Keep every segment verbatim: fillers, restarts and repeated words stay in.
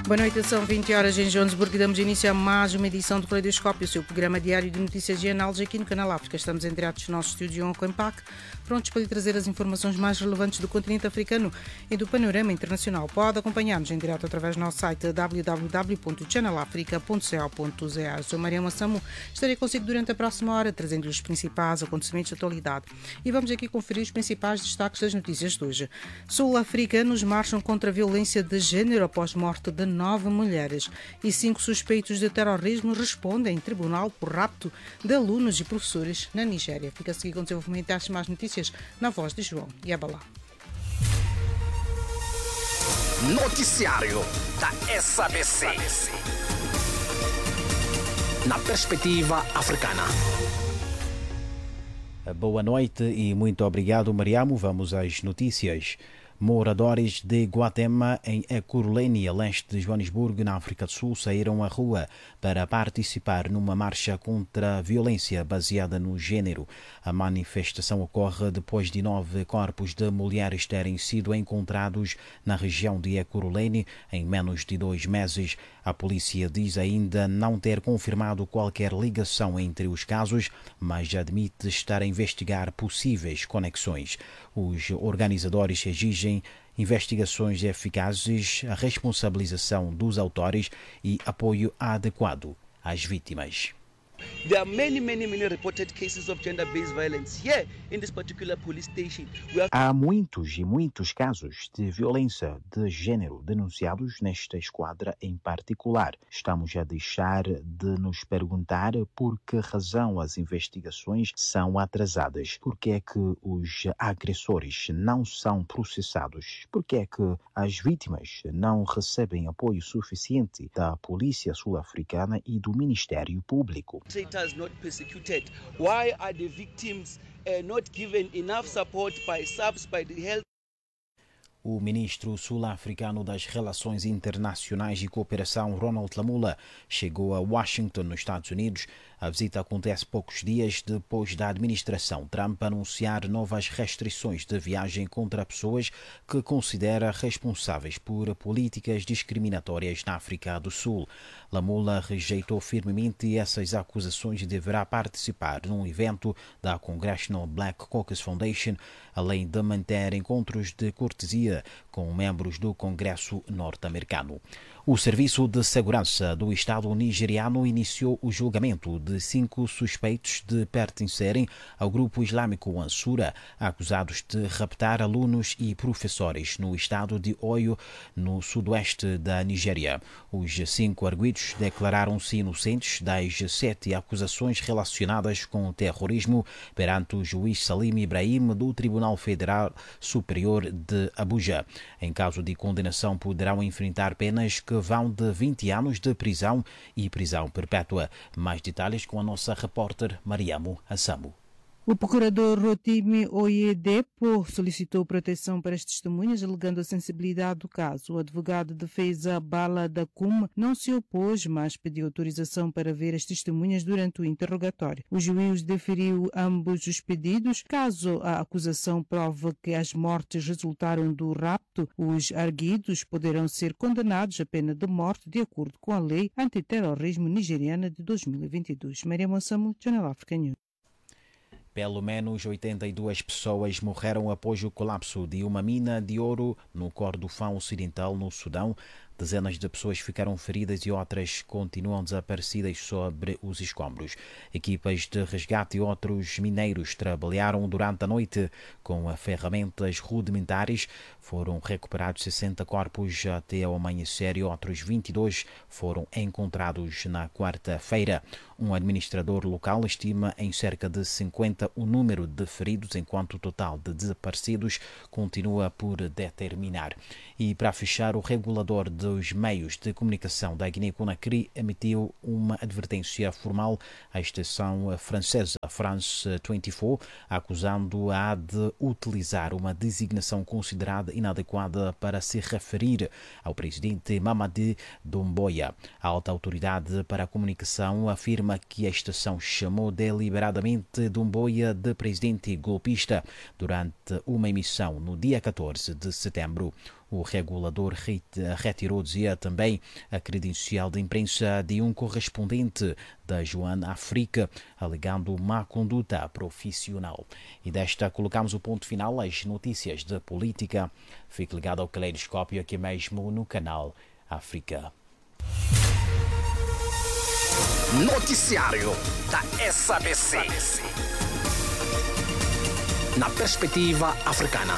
Boa noite, são vinte horas em Joanesburgo e damos início a mais uma edição do Caleidoscópio, o seu programa diário de notícias e análises aqui no Canal África. Estamos em direto dos nossos estúdios em Coimpac, prontos para lhe trazer as informações mais relevantes do continente africano e do panorama internacional. Pode acompanhar-nos em direto através do nosso site w w w ponto channel africa ponto co ponto z a. Eu sou Maria Massamu, estarei consigo durante a próxima hora, trazendo-lhe os principais acontecimentos de atualidade. E vamos aqui conferir os principais destaques das notícias de hoje. Sul-africanos marcham contra a violência de género após morte de nove mulheres e cinco suspeitos de terrorismo respondem em tribunal por rapto de alunos e professores na Nigéria. Fica a seguir com o desenvolvimento das mais notícias na voz de João Yabalá. Noticiário da S A B C. Na perspectiva africana. Boa noite e muito obrigado, Mariamo. Vamos às notícias. Moradores de Guatema, em Ekurhuleni, a leste de Joanesburgo, na África do Sul, saíram à rua para participar numa marcha contra a violência baseada no género. A manifestação ocorre depois de nove corpos de mulheres terem sido encontrados na região de Ekurhuleni em menos de dois meses. A polícia diz ainda não ter confirmado qualquer ligação entre os casos, mas admite estar a investigar possíveis conexões. Os organizadores exigem investigações eficazes, a responsabilização dos autores e apoio adequado às vítimas. There are many, many, many reported cases of gender-based violence here in this particular police station. We have... Há muitos e muitos casos de violência de género denunciados nesta esquadra em particular. Estamos a deixar de nos perguntar por que razão as investigações são atrasadas, por que é que os agressores não são processados, por que é que as vítimas não recebem apoio suficiente da Polícia Sul-Africana e do Ministério Público. Perpetrators not persecuted. Why are the victims uh, not given enough support by S A B C, by the health? O ministro sul-africano das Relações Internacionais e Cooperação, Ronald Lamola, chegou a Washington, nos Estados Unidos. A visita acontece poucos dias depois da administração Trump anunciar novas restrições de viagem contra pessoas que considera responsáveis por políticas discriminatórias na África do Sul. Lamola rejeitou firmemente essas acusações e deverá participar num evento da Congressional Black Caucus Foundation, além de manter encontros de cortesia com membros do Congresso norte-americano. O Serviço de Segurança do Estado nigeriano iniciou o julgamento de cinco suspeitos de pertencerem ao grupo islâmico Ansura, acusados de raptar alunos e professores no estado de Oyo, no sudoeste da Nigéria. Os cinco arguidos declararam-se inocentes das sete acusações relacionadas com o terrorismo perante o juiz Salim Ibrahim do Tribunal Federal Superior de Abuja. Em caso de condenação, poderão enfrentar penas que vão de vinte anos de prisão e prisão perpétua. Mais detalhes com a nossa repórter Mariamo Assamu. O procurador Rotimi Oyedepo solicitou proteção para as testemunhas, alegando a sensibilidade do caso. O advogado de defesa Bala Dakum não se opôs, mas pediu autorização para ver as testemunhas durante o interrogatório. O juiz deferiu ambos os pedidos. Caso a acusação prove que as mortes resultaram do rapto, os arguidos poderão ser condenados à pena de morte de acordo com a lei antiterrorismo nigeriana de dois mil e vinte e dois. Maria Monsamu, Channel Africa News. Pelo menos oitenta e duas pessoas morreram após o colapso de uma mina de ouro no Kordofão Ocidental, no Sudão. Dezenas de pessoas ficaram feridas e outras continuam desaparecidas sobre os escombros. Equipas de resgate e outros mineiros trabalharam durante a noite com ferramentas rudimentares. Foram recuperados sessenta corpos até ao amanhecer e outros vinte e dois foram encontrados na quarta-feira. Um administrador local estima em cerca de cinquenta o número de feridos, enquanto o total de desaparecidos continua por determinar. E para fechar, o regulador dos meios de comunicação da Guiné-Conakry emitiu uma advertência formal à estação francesa France vinte e quatro, acusando-a de utilizar uma designação considerada inadequada para se referir ao presidente Mamadi Doumbouya. A alta autoridade para a comunicação afirma que a estação chamou deliberadamente Doumbouya de presidente golpista durante uma emissão no dia catorze de setembro. O regulador retirou, dizia também, a credencial de imprensa de um correspondente da Joan África, alegando má conduta profissional. E desta colocamos o ponto final às notícias de política. Fique ligado ao Caleidoscópio aqui mesmo no canal África. Noticiário da S A B C. Na perspectiva africana.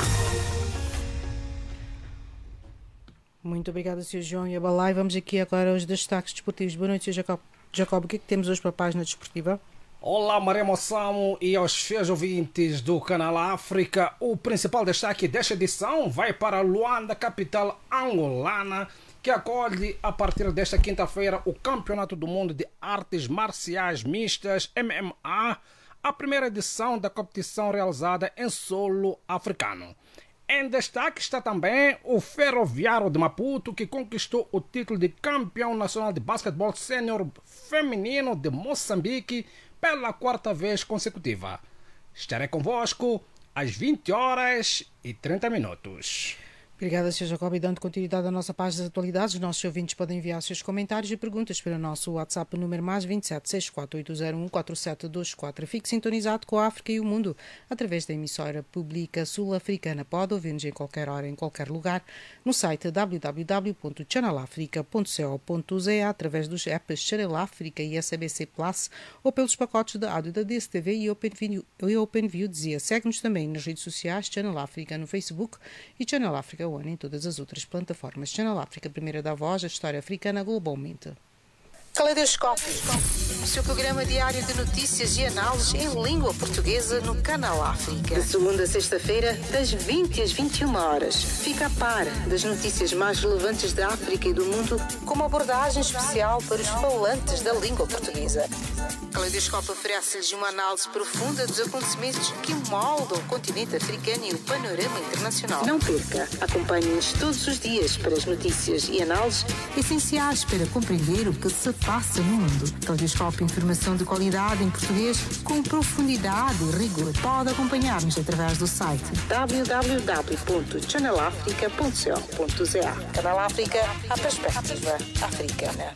Muito obrigada, senhor João e Abalai. Vamos aqui agora aos destaques desportivos. Boa noite, senhor Jacob. Jacob, o que é que temos hoje para a página desportiva? Olá, Maria Moçamo e aos fiéis ouvintes do canal África. O principal destaque desta edição vai para Luanda, capital angolana, que acolhe a partir desta quinta-feira o Campeonato do Mundo de Artes Marciais Mistas, M M A, a primeira edição da competição realizada em solo africano. Em destaque está também o Ferroviário de Maputo, que conquistou o título de campeão nacional de basquetebol sênior feminino de Moçambique pela quarta vez consecutiva. Estarei convosco às vinte horas e trinta minutos. Obrigada, senhor Jacob. E dando continuidade à nossa página de atualidades, os nossos ouvintes podem enviar seus comentários e perguntas para o nosso WhatsApp número mais vinte e sete, seis quatro oito zero um, quatro sete dois quatro. Fique sintonizado com a África e o mundo através da emissora pública sul-africana. Pode ouvir-nos em qualquer hora, em qualquer lugar, no site w w w ponto channel africa ponto co ponto z a, através dos apps Channel África e S A B C Plus, ou pelos pacotes de áudio da D S T V e OpenView. E OpenView dizia. Segue-nos também nas redes sociais, Channel África no Facebook e Channel África em todas as outras plataformas. Channel África, primeira da voz, a história africana globalmente. Caleidoscópio, o seu programa diário de notícias e análises em língua portuguesa no canal África. De segunda a sexta-feira, das vinte às vinte e uma horas. Fica a par das notícias mais relevantes da África e do mundo, com uma abordagem especial para os falantes da língua portuguesa. Caleidoscópio oferece-lhes uma análise profunda dos acontecimentos que moldam o continente africano e o panorama internacional. Não perca, acompanhe-nos todos os dias para as notícias e análises essenciais para compreender o que se passa no mundo. Caleidoscópio, informação de qualidade em português com profundidade e rigor. Pode acompanhar-nos através do site w w w ponto channel africa ponto co ponto z a. Canal África, a perspectiva africana.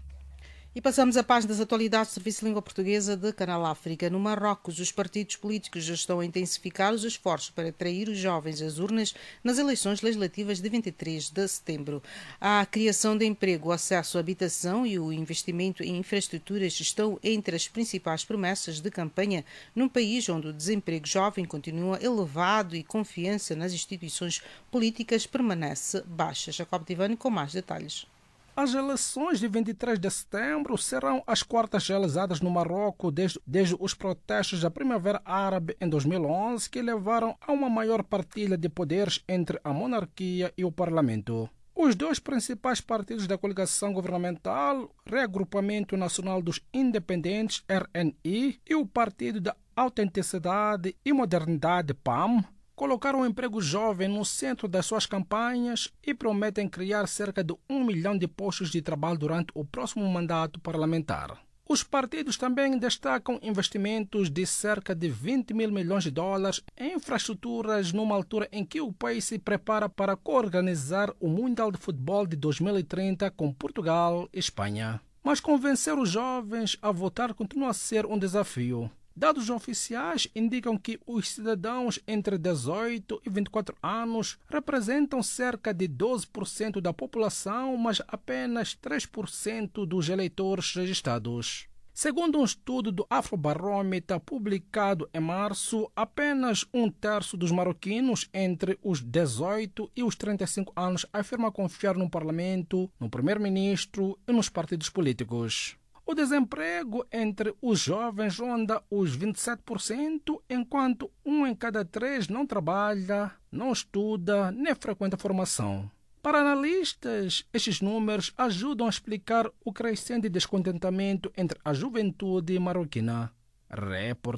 E passamos à página das atualidades do Serviço de Língua Portuguesa de Canal África. No Marrocos, os partidos políticos já estão a intensificar os esforços para atrair os jovens às urnas nas eleições legislativas de vinte e três de setembro. A criação de emprego, o acesso à habitação e o investimento em infraestruturas estão entre as principais promessas de campanha num país onde o desemprego jovem continua elevado e confiança nas instituições políticas permanece baixa. Jacob Tivani com mais detalhes. As eleições de vinte e três de setembro serão as quartas realizadas no Marrocos desde, desde os protestos da Primavera Árabe em dois mil e onze, que levaram a uma maior partilha de poderes entre a monarquia e o parlamento. Os dois principais partidos da coligação governamental, Reagrupamento Nacional dos Independentes, R N I, e o Partido da Autenticidade e Modernidade, P A M, colocaram o emprego jovem no centro das suas campanhas e prometem criar cerca de um milhão de postos de trabalho durante o próximo mandato parlamentar. Os partidos também destacam investimentos de cerca de vinte mil milhões de dólares em infraestruturas numa altura em que o país se prepara para coorganizar o Mundial de Futebol de dois mil e trinta com Portugal e Espanha. Mas convencer os jovens a votar continua a ser um desafio. Dados oficiais indicam que os cidadãos entre dezoito e vinte e quatro anos representam cerca de doze por cento da população, mas apenas três por cento dos eleitores registrados. Segundo um estudo do Afrobarômetro publicado em março, apenas um terço dos marroquinos entre os dezoito e os trinta e cinco anos afirma confiar no parlamento, no primeiro-ministro e nos partidos políticos. O desemprego entre os jovens ronda os vinte e sete por cento, enquanto um em cada três não trabalha, não estuda, nem frequenta formação. Para analistas, estes números ajudam a explicar o crescente descontentamento entre a juventude marroquina. Reportagem